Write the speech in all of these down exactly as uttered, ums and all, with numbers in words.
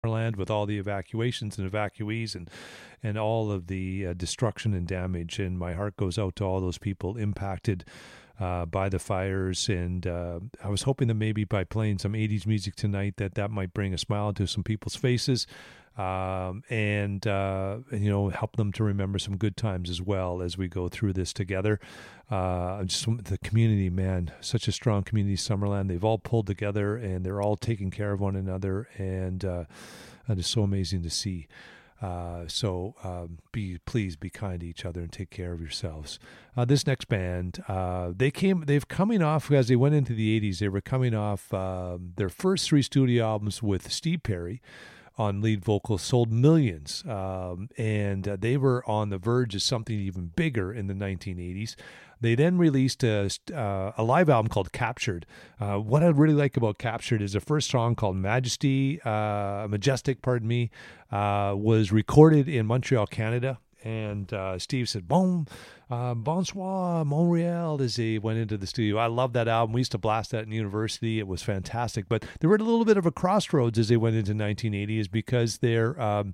Summerland with all the evacuations and evacuees and and all of the uh, destruction and damage. And my heart goes out to all those people impacted uh, by the fires. And uh, I was hoping that maybe by playing some eighties music tonight that that might bring a smile to some people's faces. Um, and, uh, you know, help them to remember some good times as well as we go through this together. Uh, just the community, man, such a strong community, Summerland. They've all pulled together and they're all taking care of one another. And uh, it is so amazing to see. Uh, so um, be please be kind to each other and take care of yourselves. Uh, this next band, uh, they came, they've coming off as they went into the eighties. They were coming off um, their first three studio albums with Steve Perry on lead vocals, sold millions, um, and uh, they were on the verge of something even bigger in the nineteen eighties. They then released a, uh, a live album called Captured. Uh, what I really like about Captured is the first song called Majesty, uh, Majestic, pardon me, uh, was recorded in Montreal, Canada. And uh, Steve said, "Bon, uh, bonsoir, Montreal," as he went into the studio. I love that album. We used to blast that in university. It was fantastic. But they were at a little bit of a crossroads as they went into nineteen eighty, is because they're... Um,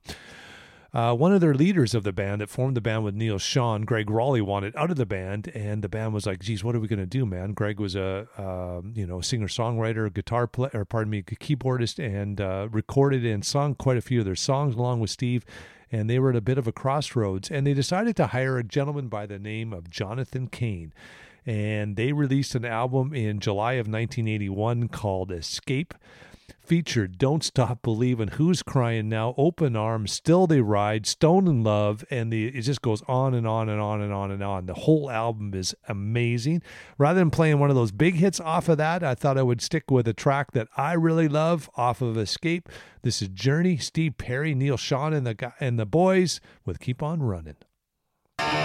Uh, one of their leaders of the band that formed the band with Neil Sean, Greg Raleigh, wanted out of the band, and the band was like, "Geez, what are we going to do, man?" Greg was a um, you know singer-songwriter, guitar player, or pardon me, keyboardist, and uh, recorded and sung quite a few of their songs along with Steve. And they were at a bit of a crossroads, and they decided to hire a gentleman by the name of Jonathan Cain. And they released an album in July of nineteen eighty-one called Escape. Featured Don't Stop Believin', Who's Crying Now, Open Arms, Still They Ride, Stone in Love, and the, it just goes on and on and on and on and on. The whole album is amazing. Rather than playing one of those big hits off of that, I thought I would stick with a track that I really love off of Escape. This is Journey, Steve Perry, Neil Sean, and the, and the boys with Keep On Running.